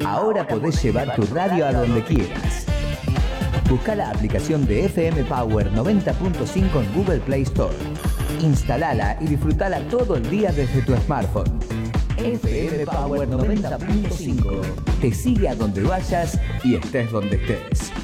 Ahora podés llevar tu radio a donde quieras. Busca la aplicación de FM Power 90.5 en Google Play Store. Instalala y disfrutala todo el día desde tu smartphone. FM Power 90.5 te sigue a donde vayas y estés donde estés.